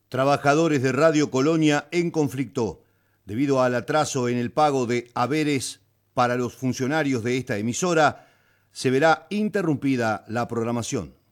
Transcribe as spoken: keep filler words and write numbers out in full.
Trabajadores de Radio Colonia en conflicto. Debido al atraso en el pago de haberes para los funcionarios de esta emisora, se verá interrumpida la programación.